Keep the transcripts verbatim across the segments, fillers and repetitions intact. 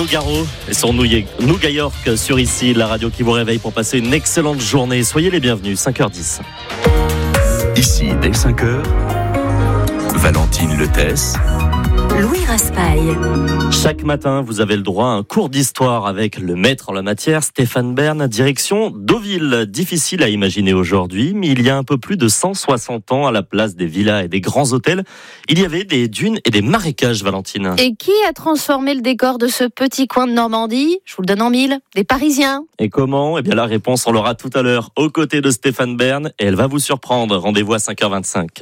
Nougaro et son Nougat York sur ici, la radio qui vous réveille pour passer une excellente journée. Soyez les bienvenus, cinq heures dix. Ici, dès cinq heures, Valentine Letesse, Louis Raspail. Chaque matin, vous avez le droit à un cours d'histoire avec le maître en la matière, Stéphane Bern, direction Deauville. Difficile à imaginer aujourd'hui, mais il y a un peu plus de cent soixante ans, à la place des villas et des grands hôtels, il y avait des dunes et des marécages, Valentine. Et qui a transformé le décor de ce petit coin de Normandie ? Je vous le donne en mille, des Parisiens. Et comment ? Eh bien, la réponse, on l'aura tout à l'heure, aux côtés de Stéphane Bern, et elle va vous surprendre. Rendez-vous à cinq heures vingt-cinq.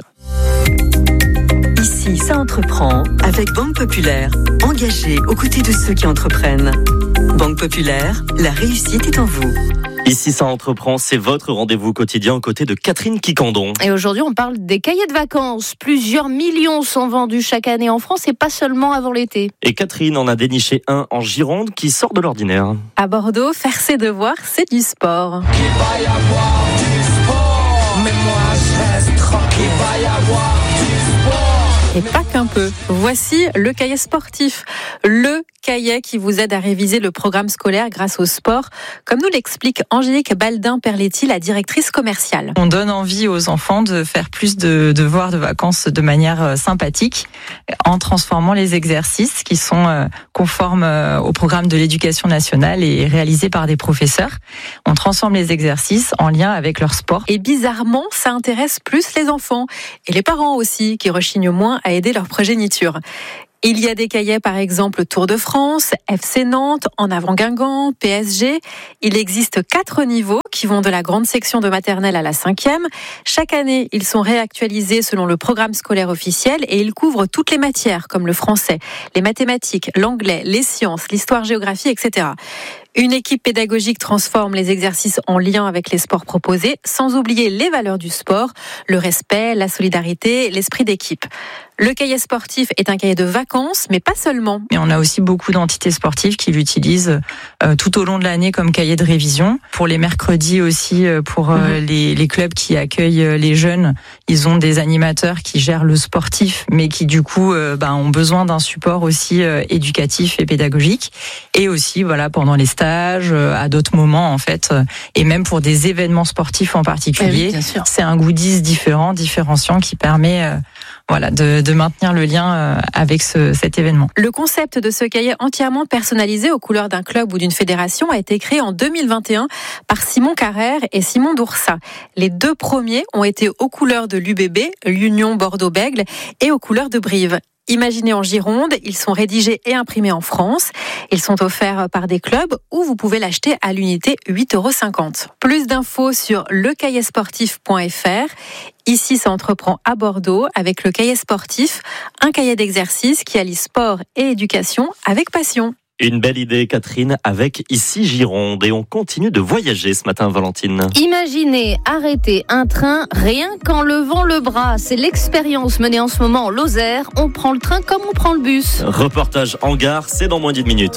Ici, ça entreprend avec Banque Populaire, engagée aux côtés de ceux qui entreprennent. Banque Populaire, la réussite est en vous. Ici, ça entreprend, c'est votre rendez-vous quotidien aux côtés de Catherine Quicandon. Et aujourd'hui, on parle des cahiers de vacances. Plusieurs millions sont vendus chaque année en France et pas seulement avant l'été. Et Catherine en a déniché un en Gironde qui sort de l'ordinaire. À Bordeaux, faire ses devoirs, c'est du sport. Il va y avoir du sport, mais moi je reste tranquille. Il va y avoir du sport. Et pas qu'un peu. Voici le cahier sportif. Le cahier qui vous aide à réviser le programme scolaire grâce au sport, comme nous l'explique Angélique Baldin-Perletti, la directrice commerciale. On donne envie aux enfants de faire plus de devoirs de vacances de manière sympathique en transformant les exercices qui sont conformes au programme de l'éducation nationale et réalisés par des professeurs. On transforme les exercices en lien avec leur sport. Et bizarrement, ça intéresse plus les enfants et les parents aussi, qui rechignent moins à aider leur progéniture. Il y a des cahiers, par exemple, Tour de France, F C Nantes, En avant Guingamp, P S G. Il existe quatre niveaux qui vont de la grande section de maternelle à la cinquième. Chaque année, ils sont réactualisés selon le programme scolaire officiel et ils couvrent toutes les matières, comme le français, les mathématiques, l'anglais, les sciences, l'histoire-géographie, et cetera. Une équipe pédagogique transforme les exercices en lien avec les sports proposés, sans oublier les valeurs du sport, le respect, la solidarité, l'esprit d'équipe. Le cahier sportif est un cahier de vacances, mais pas seulement. Et on a aussi beaucoup d'entités sportives qui l'utilisent euh, tout au long de l'année comme cahier de révision. Pour les mercredis aussi, pour euh, mmh. les, les clubs qui accueillent les jeunes, ils ont des animateurs qui gèrent le sportif, mais qui du coup euh, bah, ont besoin d'un support aussi euh, éducatif et pédagogique. Et aussi, voilà, pendant les stages, euh, à d'autres moments en fait, euh, et même pour des événements sportifs en particulier, oui, c'est un goodies différent, différenciant qui permet euh, voilà, de, de maintenir le lien avec ce, cet événement. Le concept de ce cahier entièrement personnalisé aux couleurs d'un club ou d'une fédération a été créé en deux mille vingt et un par Simon Carrère et Simon Doursat. Les deux premiers ont été aux couleurs de l'U B B, l'Union Bordeaux-Bègles, et aux couleurs de Brive. Imaginés en Gironde, ils sont rédigés et imprimés en France. Ils sont offerts par des clubs ou vous pouvez l'acheter à l'unité huit euros cinquante. Plus d'infos sur le cahier sportif point f r. Ici, ça entreprend à Bordeaux avec le cahier sportif, un cahier d'exercice qui allie sport et éducation avec passion. Une belle idée, Catherine, avec Ici Gironde. Et on continue de voyager ce matin, Valentine. Imaginez arrêter un train rien qu'en levant le bras. C'est l'expérience menée en ce moment en Lozère. On prend le train comme on prend le bus. Reportage en gare, c'est dans moins d'une minute.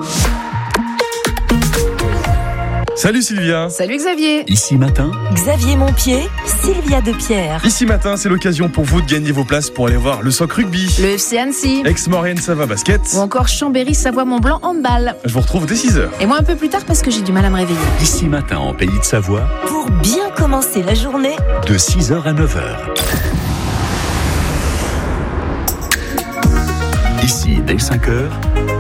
Salut Sylvia. Salut Xavier. Ici matin, Xavier Montpied, Sylvia Depierre. Ici matin, c'est l'occasion pour vous de gagner vos places pour aller voir le Soc Rugby, le F C Annecy, Aix-Maurienne Savoie Basket ou encore Chambéry Savoie Mont-Blanc Handball. Je vous retrouve dès six heures. Et moi un peu plus tard parce que j'ai du mal à me réveiller. Ici matin en Pays de Savoie, pour bien commencer la journée, de six heures à neuf heures. Ici dès cinq heures,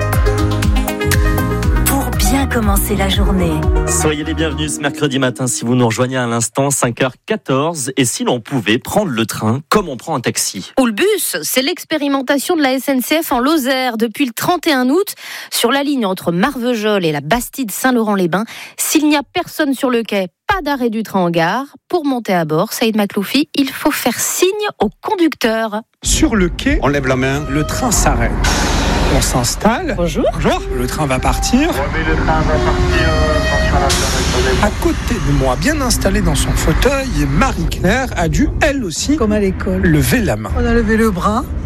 bien commencer la journée. Soyez les bienvenus ce mercredi matin si vous nous rejoignez à l'instant, cinq heures quatorze. Et si l'on pouvait prendre le train comme on prend un taxi. Ou le bus, c'est l'expérimentation de la S N C F en Lozère depuis le trente et un août. Sur la ligne entre Marvejols et la Bastide Saint-Laurent-les-Bains, s'il n'y a personne sur le quai, pas d'arrêt du train en gare. Pour monter à bord, Saïd Makloufi, il faut faire signe au conducteur. Sur le quai, on lève la main, le train s'arrête. On s'installe. Bonjour. Bonjour. Le train va partir. Ouais, mais le train va partir. Euh, à côté de moi, bien installée dans son fauteuil, Marie-Claire a dû, elle aussi, comme à l'école, lever la main. On a levé le bras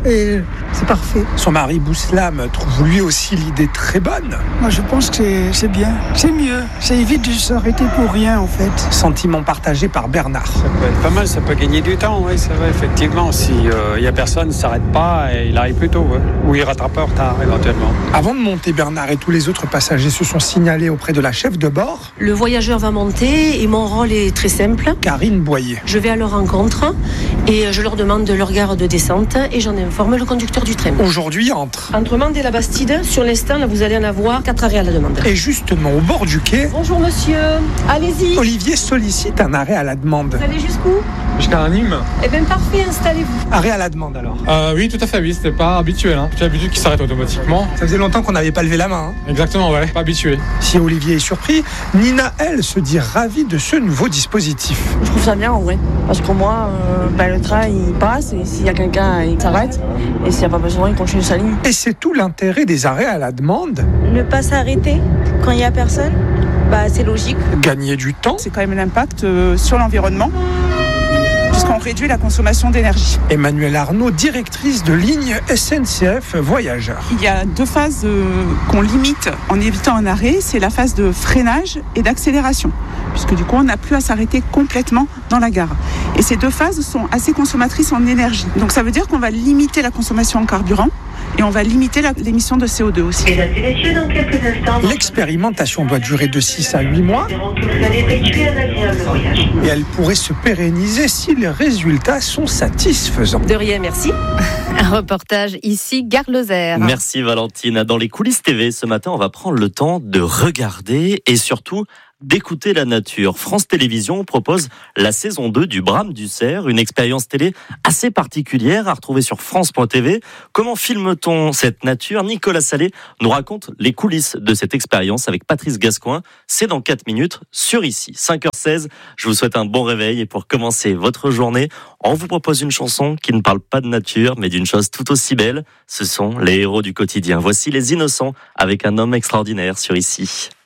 et c'est parfait. Son mari Bousselam trouve lui aussi l'idée très bonne. Moi je pense que c'est, c'est bien, c'est mieux. Ça évite de s'arrêter pour rien en fait. Sentiment partagé par Bernard. Ça peut être pas mal, ça peut gagner du temps, oui, c'est vrai, effectivement. Si il euh, y a personne, il ne s'arrête pas et il arrive plus tôt, ouais. Ou il rattrape pas en retard éventuellement. Avant de monter, Bernard et tous les autres passagers se sont signalés auprès de la chef de bord. Le voyageur va monter et mon rôle est très simple. Karine Boyer. Je vais à leur rencontre et je leur demande leur gare de descente et j'en informe le conducteur du train. Aujourd'hui, entre... Entre Mende et la Bastide, sur l'instant, là, vous allez en avoir quatre arrêts à la demande. Et justement, au bord du quai... Bonjour monsieur, allez-y. Olivier sollicite un arrêt à la demande. Vous allez jusqu'où? Jusqu'à Nîmes. Eh bien parfait, installez-vous. Arrêt à la demande alors. Euh, oui, tout à fait, oui, c'était pas habituel. Hein. J'ai l'habitude qu'il s'arrête automatiquement. Ça faisait longtemps qu'on n'avait pas levé la main. Hein. Exactement, ouais, pas habitué. Si Olivier est surpris, Nina, elle, se dit ravie de ce nouveau dispositif. Je trouve ça bien en vrai, parce qu'au moins, euh, bah, le train il passe et s'il y a quelqu'un, il s'arrête. Et s'il n'y a pas besoin, il continue sa ligne. Et c'est tout l'intérêt des arrêts à la demande. Ne pas s'arrêter quand il n'y a personne, bah, c'est logique. Gagner du temps. C'est quand même un impact euh, sur l'environnement, puisqu'on réduit la consommation d'énergie. Emmanuelle Arnaud, directrice de ligne S N C F Voyageurs. Il y a deux phases euh, qu'on limite en évitant un arrêt, c'est la phase de freinage et d'accélération, puisque du coup on n'a plus à s'arrêter complètement dans la gare. Et ces deux phases sont assez consommatrices en énergie. Donc ça veut dire qu'on va limiter la consommation en carburant et on va limiter la, l'émission de C O deux aussi. Mesdames et messieurs, dans quelques instants... L'expérimentation doit durer de six à huit mois. Vous allez effectuer un agréable voyage. Et elle pourrait se pérenniser si les résultats sont satisfaisants. De rien, merci. Un reportage ici, Gare Lozère. Merci Valentine. Dans les coulisses T V, ce matin, on va prendre le temps de regarder et surtout d'écouter la nature. France Télévisions propose la saison deux du Brame du Cerf, une expérience télé assez particulière à retrouver sur France point T V. Comment filme-t-on cette nature? Nicolas Salé nous raconte les coulisses de cette expérience avec Patrice Gascoin. C'est dans quatre minutes sur Ici. cinq heures seize, je vous souhaite un bon réveil et pour commencer votre journée, on vous propose une chanson qui ne parle pas de nature mais d'une chose tout aussi belle. Ce sont les héros du quotidien. Voici Les Innocents avec Un homme extraordinaire sur Ici.